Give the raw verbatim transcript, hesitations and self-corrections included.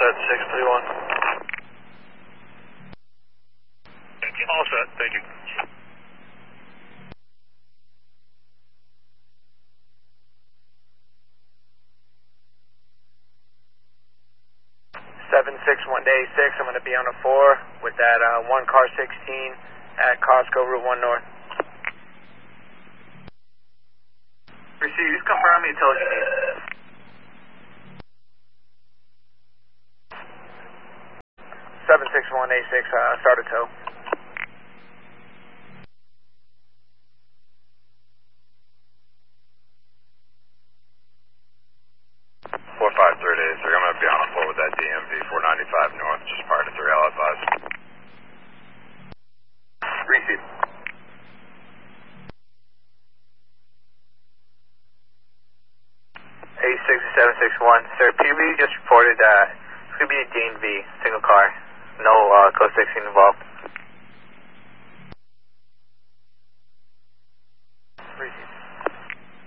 set, six three one. All set, thank you. seven six one to A six, I'm going to be on a four with that uh, one car sixteen at Costco Route one North. Receive, just confirm me until you need. seven six one A six, uh, start a tow. four five three to A three, I'm going to be on a four with that D M V four ninety-five North, just prior to three, I'll advise. Receive. A six seven six one, sir, P B just reported that it's going to be a D M V, single car, no uh, code sixteen involved.